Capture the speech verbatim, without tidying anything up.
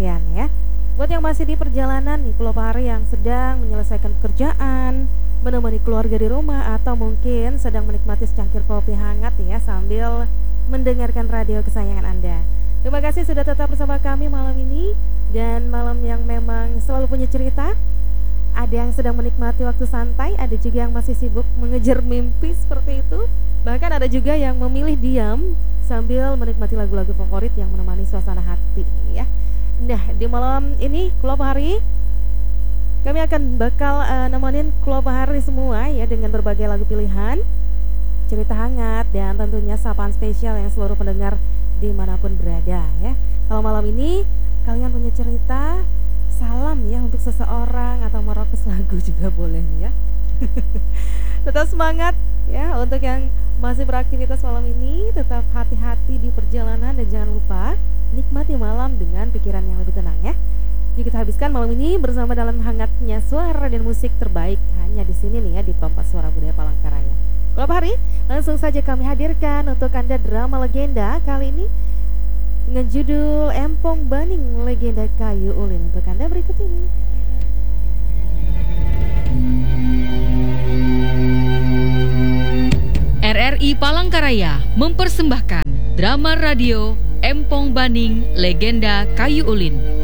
harian ya. Buat yang masih di perjalanan nih, Pulau Pahari yang sedang menyelesaikan pekerjaan, menemani keluarga di rumah, atau mungkin sedang menikmati secangkir kopi hangat ya sambil mendengarkan radio kesayangan Anda. Terima kasih sudah tetap bersama kami malam ini. Dan malam yang memang selalu punya cerita. Ada yang sedang menikmati waktu santai, ada juga yang masih sibuk mengejar mimpi seperti itu. Bahkan ada juga yang memilih diam sambil menikmati lagu-lagu favorit yang menemani suasana hati ya. Nah, di malam ini Pulau Pahari kami akan bakal uh, nemenin Pulau Pahari semua ya dengan berbagai lagu pilihan, cerita hangat, dan tentunya sapaan spesial yang seluruh pendengar dimanapun berada ya. Kalau malam ini kalian punya cerita, salam ya untuk seseorang atau merokus lagu juga boleh nih ya. Tetap semangat ya untuk yang masih beraktivitas malam ini, tetap hati-hati di perjalanan dan jangan lupa nikmati malam dengan pikiran yang lebih tenang ya. Yuk kita habiskan malam ini bersama dalam hangatnya suara dan musik terbaik hanya di sini nih ya di Perompak Suara Budaya Palangkaraya. Kalau hari langsung saja kami hadirkan untuk Anda drama legenda kali ini dengan judul Empong Baning Legenda Kayu Ulin untuk Anda berikut ini. R R I Palangkaraya mempersembahkan drama radio Empong Baning Legenda Kayu Ulin.